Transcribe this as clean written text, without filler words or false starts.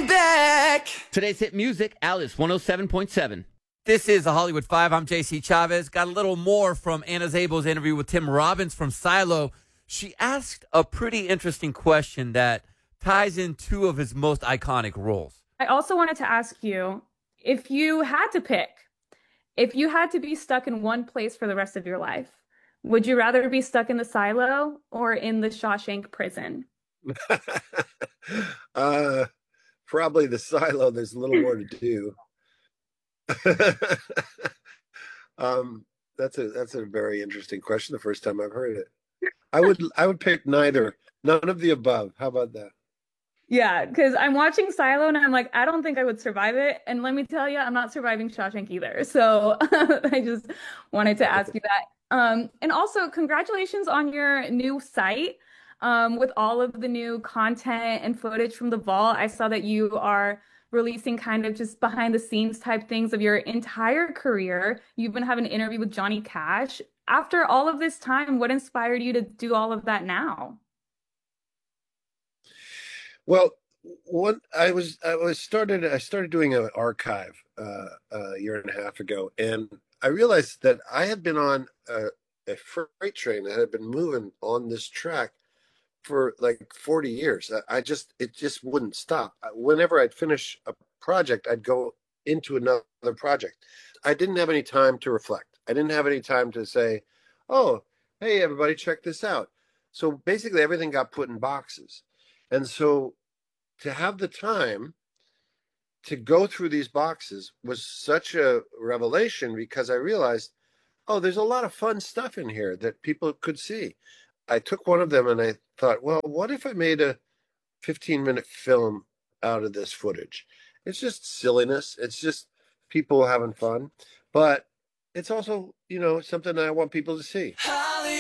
back. Today's hit music, Alice 107.7. This is the Hollywood Five. I'm JC Chavez. Got a little more from Anna Zabel's interview with Tim Robbins from Silo. She asked a pretty interesting question that ties in two of his most iconic roles. I also wanted to ask you, if you had to pick, if you had to be stuck in one place for the rest of your life, would you rather be stuck in the silo or in the Shawshank prison? Probably the silo. There's a little more to do. That's a very interesting question. The first time I've heard it. I would pick neither. None of the above. How about that? Yeah, because I'm watching Silo and I'm like, I don't think I would survive it. And let me tell you, I'm not surviving Shawshank either. So I just wanted to ask you that. And also, congratulations on your new site with all of the new content and footage from the vault. I saw that you are releasing kind of just behind the scenes type things of your entire career. You've been having an interview with Johnny Cash. After all of this time, what inspired you to do all of that now? Well, I started doing an archive a year and a half ago, and I realized that I had been on a freight train that had been moving on this track for like 40 years. It just wouldn't stop. Whenever I'd finish a project, I'd go into another project. I didn't have any time to reflect. I didn't have any time to say, oh, hey, everybody, check this out. So basically everything got put in boxes. And so to have the time to go through these boxes was such a revelation, because I realized, oh, there's a lot of fun stuff in here that people could see. I took one of them and I thought, well, what if I made a 15-minute film out of this footage? It's just silliness. It's just people having fun. But it's also, something I want people to see.